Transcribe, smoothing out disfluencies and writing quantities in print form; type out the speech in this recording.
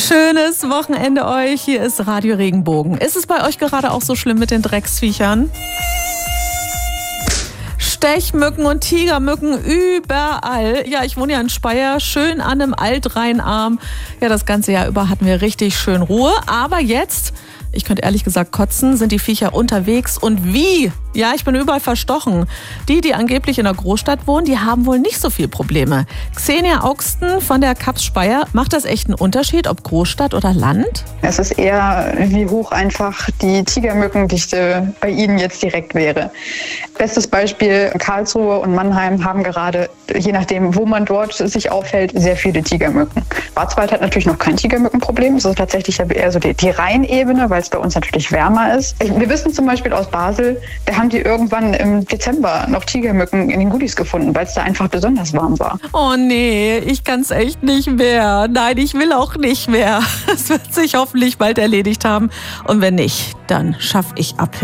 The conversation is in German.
Schönes Wochenende euch. Hier ist Radio Regenbogen. Ist es bei euch gerade auch so schlimm mit den Drecksviechern? Stechmücken und Tigermücken überall. Ja, ich wohne ja in Speyer, schön an einem Altrheinarm. Ja, das ganze Jahr über hatten wir richtig schön Ruhe. Aber jetzt, ich könnte ehrlich gesagt kotzen, sind die Viecher unterwegs. Und wie? Ja, ich bin überall verstochen. Die angeblich in der Großstadt wohnen, die haben wohl nicht so viel Probleme. Xenia Augsten von der Kaps Speyer, macht das echt einen Unterschied, ob Großstadt oder Land? Es ist eher, wie hoch einfach die Tigermückendichte bei Ihnen jetzt direkt wäre. Bestes Beispiel, Karlsruhe und Mannheim haben gerade, je nachdem, wo man dort sich aufhält, sehr viele Tigermücken. Schwarzwald hat natürlich noch kein Tigermückenproblem. Es ist tatsächlich eher so die Rheinebene, weil es bei uns natürlich wärmer ist. Wir wissen zum Beispiel aus Basel, da haben die irgendwann im Dezember noch Tigermücken in den Goodies gefunden, weil es da einfach besonders warm war. Oh nee, ich kann es echt nicht mehr. Nein, ich will auch nicht mehr. Es wird sich hoffentlich bald erledigt haben. Und wenn nicht, dann schaffe ich Abhilfe.